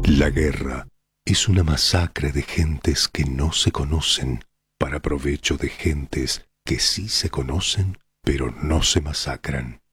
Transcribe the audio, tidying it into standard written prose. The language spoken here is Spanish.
La guerra es una masacre de gentes que no se conocen para provecho de gentes que sí se conocen, pero no se masacran.